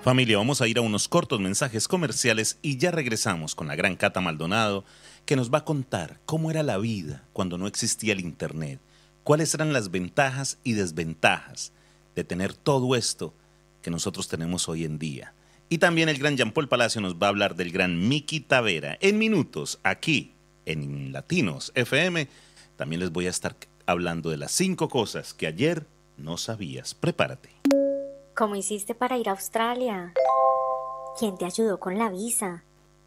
Familia, vamos a ir a unos cortos mensajes comerciales y ya regresamos con la gran Cata Maldonado, que nos va a contar cómo era la vida cuando no existía el Internet, cuáles eran las ventajas y desventajas de tener todo esto que nosotros tenemos hoy en día. Y también el gran Jean Paul Palacio nos va a hablar del gran Miki Tavera en minutos aquí en Latinos FM. También les voy a estar hablando de las 5 cosas que ayer no sabías. Prepárate. ¿Cómo hiciste para ir a Australia? ¿Quién te ayudó con la visa?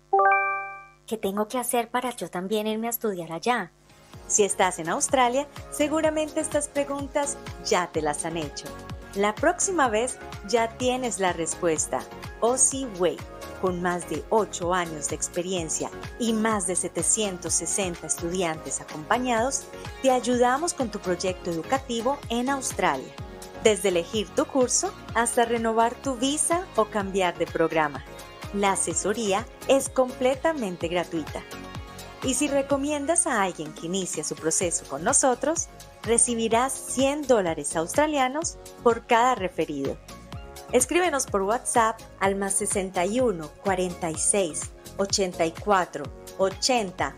¿Qué tengo que hacer para yo también irme a estudiar allá? Si estás en Australia, seguramente estas preguntas ya te las han hecho. La próxima vez ya tienes la respuesta. Aussie Way, con más de 8 años de experiencia y más de 760 estudiantes acompañados, te ayudamos con tu proyecto educativo en Australia. Desde elegir tu curso hasta renovar tu visa o cambiar de programa. La asesoría es completamente gratuita. Y si recomiendas a alguien que inicie su proceso con nosotros, recibirás $100 australianos por cada referido. Escríbenos por WhatsApp al +61 46 84 80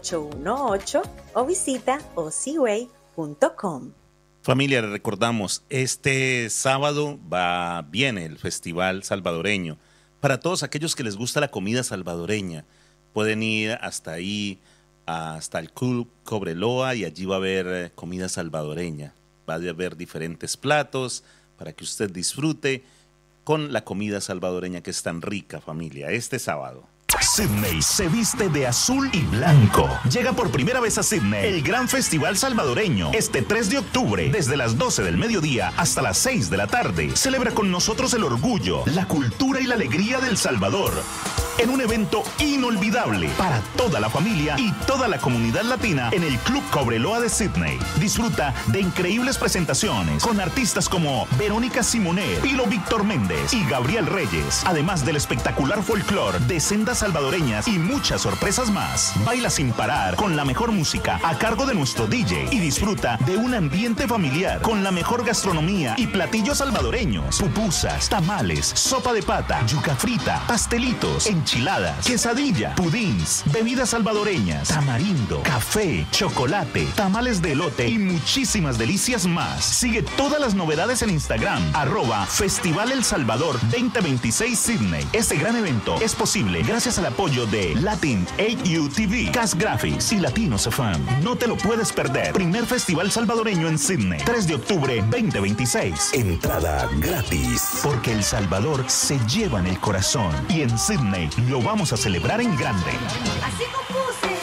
818 o visita aussieway.com. Familia, les recordamos, este sábado viene el Festival Salvadoreño. Para todos aquellos que les gusta la comida salvadoreña, pueden ir hasta ahí, hasta el Club Cobreloa, y allí va a haber comida salvadoreña. Va a haber diferentes platos para que usted disfrute con la comida salvadoreña que es tan rica, familia, este sábado. Sydney se viste de azul y blanco. Llega por primera vez a Sydney el Gran Festival Salvadoreño. Este 3 de octubre, desde las 12 del mediodía hasta las 6 de la tarde. Celebra con nosotros el orgullo, la cultura y la alegría del Salvador. En un evento inolvidable para toda la familia y toda la comunidad latina en el Club Cobreloa de Sydney. Disfruta de increíbles presentaciones con artistas como Verónica Simonet, Pilo Víctor Méndez y Gabriel Reyes. Además del espectacular folclore de sendas salvadoreñas y muchas sorpresas más. Baila sin parar con la mejor música a cargo de nuestro DJ y disfruta de un ambiente familiar con la mejor gastronomía y platillos salvadoreños. Pupusas, tamales, sopa de pata, yuca frita, pastelitos, enchiladas, quesadilla, pudins, bebidas salvadoreñas, tamarindo, café, chocolate, tamales de elote y muchísimas delicias más. Sigue todas las novedades en Instagram, @Festival El Salvador 2026 Sydney. Este gran evento es posible gracias al apoyo de Latin AU TV, Cas Graphics y Latinos FM. No te lo puedes perder. Primer Festival Salvadoreño en Sydney, 3 de octubre 2026. Entrada gratis. Porque El Salvador se lleva en el corazón y en Sydney lo vamos a celebrar en grande. Así compuse.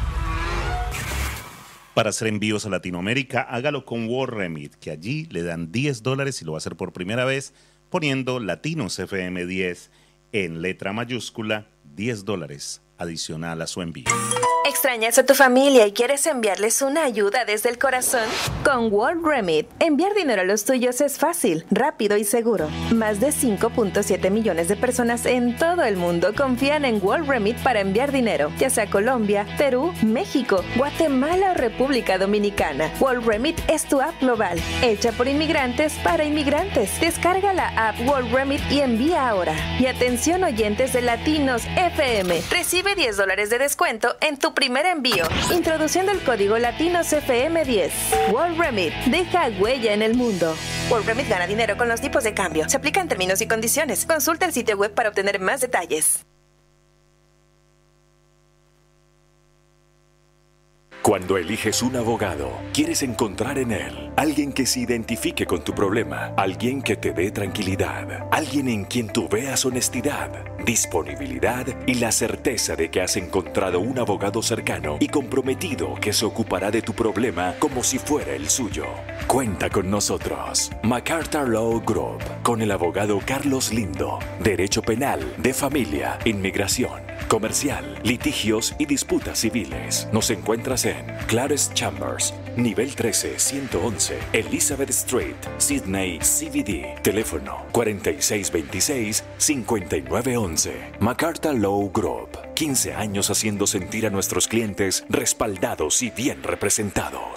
Para hacer envíos a Latinoamérica, hágalo con World Remit, que allí le dan $10 y lo va a hacer por primera vez poniendo Latinos FM 10 en letra mayúscula, $10 adicional a su envío. ¿Extrañas a tu familia y quieres enviarles una ayuda desde el corazón? Con World Remit, enviar dinero a los tuyos es fácil, rápido y seguro. Más de 5.7 millones de personas en todo el mundo confían en World Remit para enviar dinero, ya sea a Colombia, Perú, México, Guatemala o República Dominicana. World Remit es tu app global, hecha por inmigrantes para inmigrantes. Descarga la app World Remit y envía ahora. Y atención oyentes de Latinos FM, recibe $10 de descuento en tu primer envío, introduciendo el código Latinos FM 10. World Remit, deja huella en el mundo. World Remit gana dinero con los tipos de cambio. Se aplican términos y condiciones. Consulta el sitio web para obtener más detalles. Cuando eliges un abogado, quieres encontrar en él alguien que se identifique con tu problema, alguien que te dé tranquilidad, alguien en quien tú veas honestidad, disponibilidad y la certeza de que has encontrado un abogado cercano y comprometido que se ocupará de tu problema como si fuera el suyo. Cuenta con nosotros, MacArthur Law Group, con el abogado Carlos Lindo, Derecho Penal, de Familia, Inmigración, Comercial, Litigios y Disputas Civiles. Nos encuentras en Clares Chambers, nivel 13, 111, Elizabeth Street, Sydney, CBD. Teléfono 4626-5911. MacArthur Law Group. 15 años haciendo sentir a nuestros clientes respaldados y bien representados.